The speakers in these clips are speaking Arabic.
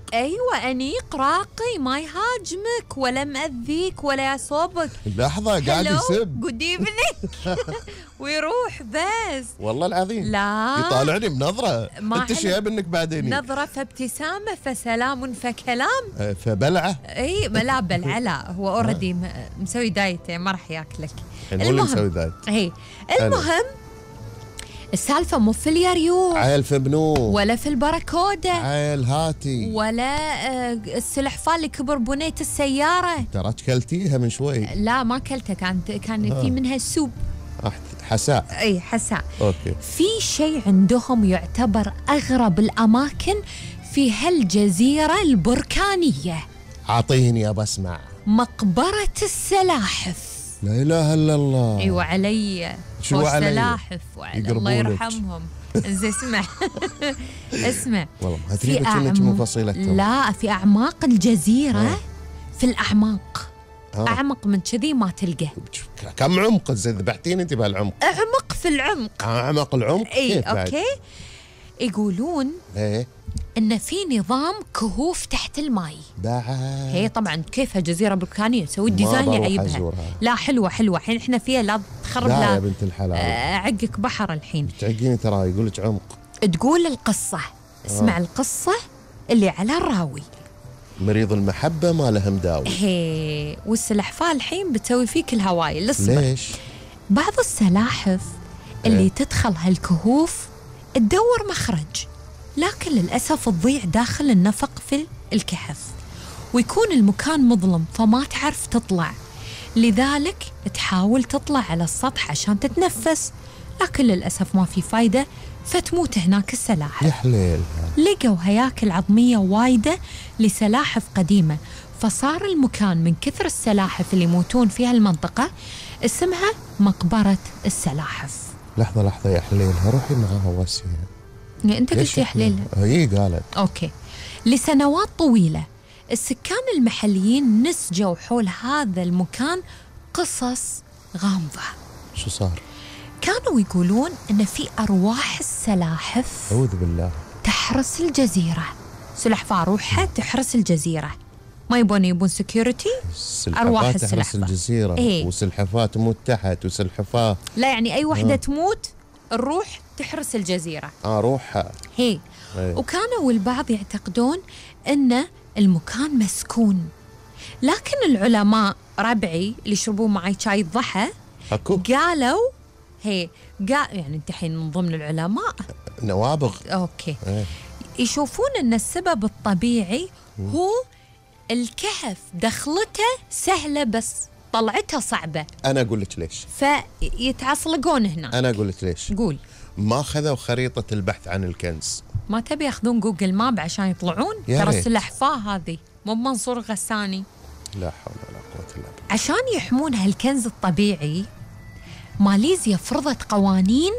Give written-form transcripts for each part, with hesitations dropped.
ايوه انيق راقي ما يهاجمك ولا مأذيك ولا يصوبك. لحظه قاعد يسب جود ايفنينج ويروح بس. والله العظيم لا يطالعني بنظره. انت شايب انك بعدين نظره فابتسامه فسلام فكلام فبلعه. اي لا بلعه لا هو اوريدي مسوي دايت ما راح ياكلك. المهم مسوي دايت. اي المهم السالفة مو في اليريو عيل في بنو ولا في البركودة عيل هاتي ولا السلحفاة اللي كبر بنية السيارة. ترى كلتيها من شوي. لا ما كلتها كان في منها سوب حساء. اي حساء. اوكي. في شيء عندهم يعتبر اغرب الاماكن في هالجزيرة البركانية. اعطيني بسمع. مقبرة السلاحف. لا اله الا الله. ايوه علي. شو علي؟ السلاحف الله يرحمهم. زين اسمع اسمع. والله ما ادري كأنك مو فصيلتهم. لا في اعماق الجزيرة في الاعماق اعمق من كذي ما تلقى. كم عمق؟ زين ذبحتيني انت بهالعمق. اعمق في العمق. اعمق العمق. اي اوكي. يقولون ايه ان في نظام كهوف تحت الماي بعد. هي طبعا كيفها جزيره بركانيه سوي الديزاين يعيبها. لا حلوه الحين احنا فيها لا تخرب لا يا بنت الحلال. اعقك بحر الحين. تعقيني ترى يقول لك عمق. تقول القصه اسمع القصه اللي على الراوي. مريض المحبه ما له مداوي. هي والسلحفاه الحين بتسوي فيك الهواي. ليش؟ بعض السلاحف اللي تدخل هالكهوف تدور مخرج لكن للأسف تضيع داخل النفق في الكهف ويكون المكان مظلم فما تعرف تطلع. لذلك تحاول تطلع على السطح عشان تتنفس لكن للأسف ما في فايدة فتموت هناك السلاحف. يا حليل. لقوا هياكل عظمية وايدة لسلاحف قديمة فصار المكان من كثر السلاحف اللي يموتون في هالمنطقة اسمها مقبرة السلاحف. لحظة يا حليلها روحي معاها واسية. انت قلت يا حليلها. هي قالت. اوكي. لسنوات طويلة السكان المحليين نسجوا حول هذا المكان قصص غامضة. شو صار؟ كانوا يقولون ان في ارواح السلاحف اعوذ بالله تحرس الجزيرة. سلحفاة روحها تحرس الجزيرة ما يبون سكيورتي. أرواح السلحفاة تحرس الجزيرة. إيه؟ وسلحفاة تموت تحت وسلحفاة لا يعني أي وحدة تموت الروح تحرس الجزيرة. روحها هي. وكانوا البعض يعتقدون أن المكان مسكون لكن العلماء ربعي اللي يشربون معي شاي الضحى قالوا يعني انت الحين من ضمن العلماء نوابغ. اوكي. يشوفون ان السبب الطبيعي هو الكهف دخلته سهلة بس طلعتها صعبة. أنا أقول لك ليش. فيتعصلقون هنا. أنا أقول لك ليش. قول. ما خذوا خريطة البحث عن الكنز. ما تبي ياخذون جوجل ماب عشان يطلعون؟ ترى السلحفاة هذه مو منصور غساني. لا حول ولا قوة إلا بالله. عشان يحمون هالكنز الطبيعي ماليزيا فرضت قوانين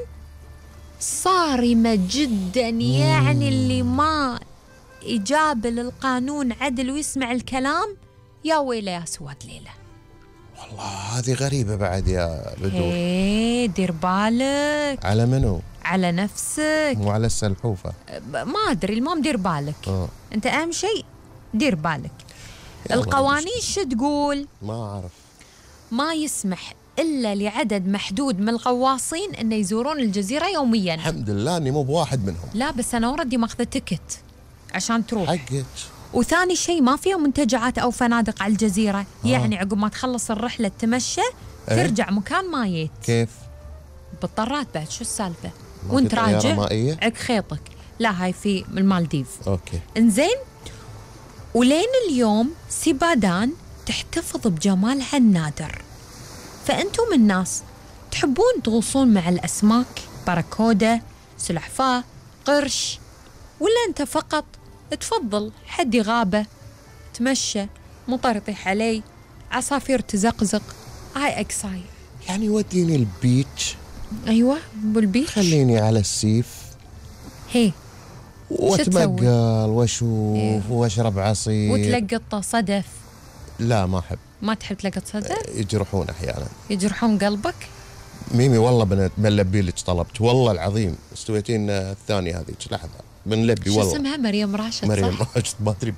صارمة جدا يعني اللي ما إجاب للقانون عدل ويسمع الكلام يا ويله يا سواد ليلة. والله هذه غريبة بعد يا بدور. دير بالك. على منو؟ على نفسك مو على السلحوفة. ما أدري المهم دير بالك. أنت أهم شيء دير بالك. القوانين شو تقول؟ ما أعرف. ما يسمح إلا لعدد محدود من الغواصين أن يزورون الجزيرة يومياً. الحمد لله أني مو بواحد منهم. لا بس أنا وردي ماخذة تيكت عشان تروح. حقك. وثاني شيء ما فيها منتجعات أو فنادق على الجزيرة. يعني عقب ما تخلص الرحلة تمشى ترجع مكان مايت. كيف؟ بالطرات بعد شو السالفة؟ وانت راجع عق خيطك. لا هاي في المالديف. أوكي. إنزين ولين اليوم سيبادان تحتفظ بجمالها النادر. فأنتم الناس تحبون تغوصون مع الأسماك باراكودا سلحفاة قرش ولا أنت فقط تفضل حدي غابة تمشى مطر يطيح علي عصافير تزقزق هاي أكساي. يعني وديني البيتش. أيوة بالبيتش. خليني على السيف. هي واتمقل واشوف واشرب عصير وتلقط صدف. لا ما احب. ما تحب تلقط صدف؟ يجرحون احيانا. يجرحون قلبك؟ ميمي والله بنلبي لك طلبت والله العظيم استويتين الثانيه هذيك لحظه بنلبي والله. شو اسمها؟ مريم راشد. مريم راشد ما ادري